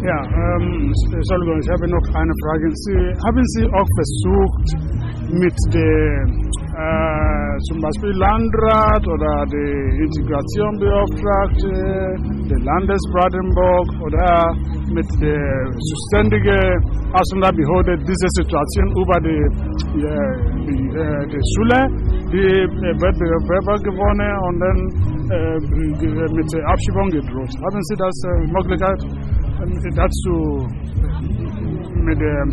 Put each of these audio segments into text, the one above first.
Ja, Entschuldigung, ich habe noch eine Frage. Haben Sie auch versucht, mit der zum Beispiel Landrat oder die Integrationbeauftragte, der Landes Brandenburg oder mit der zuständigen Ausländerbehörde diese Situation über die Schule, die Wettbewerber gewonnen und dann mit der Abschiebung gedroht. Haben Sie das Möglichkeit dazu mit der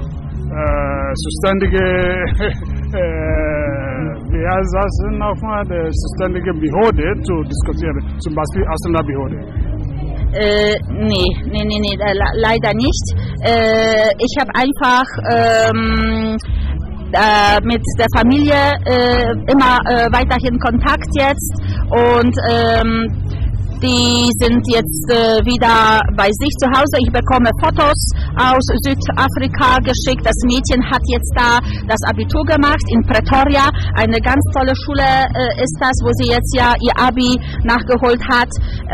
zuständigen wie heißt das nochmal, der zuständigen Behörde zu diskutieren, zum Beispiel Ausländerbehörde? Nee, leider nicht. Ich habe einfach mit der Familie immer weiterhin Kontakt jetzt und die sind jetzt wieder bei sich zu Hause. Ich bekomme Fotos aus Südafrika geschickt. Das Mädchen hat jetzt da das Abitur gemacht in Pretoria. Eine ganz tolle Schule ist das, wo sie jetzt ja ihr Abi nachgeholt hat.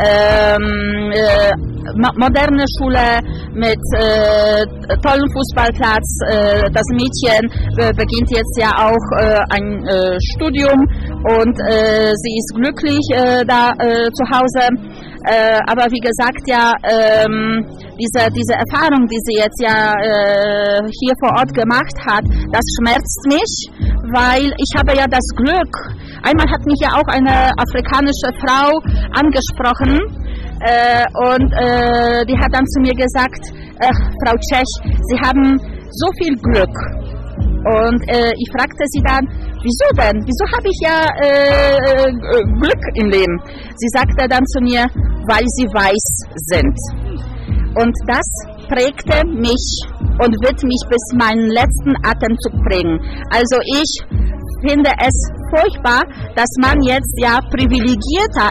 Moderne Schule mit tollem Fußballplatz. Das Mädchen beginnt jetzt ja auch ein Studium und sie ist glücklich da zu Hause. Aber wie gesagt, ja, diese Erfahrung, die sie jetzt ja hier vor Ort gemacht hat, das schmerzt mich, weil ich habe ja das Glück, einmal hat mich ja auch eine afrikanische Frau angesprochen und die hat dann zu mir gesagt, Frau Tschech, Sie haben so viel Glück. Und ich fragte sie dann, wieso denn? Wieso habe ich ja Glück im Leben? Sie sagte dann zu mir, weil sie weiß sind. Und das prägte mich und wird mich bis meinen letzten Atemzug prägen. Also ich finde es furchtbar, dass man jetzt ja privilegierter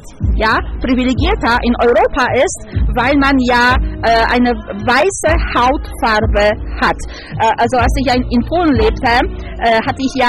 in Europa ist, weil man ja eine weiße Hautfarbe hat. Also als ich in Polen lebte, hatte ich ja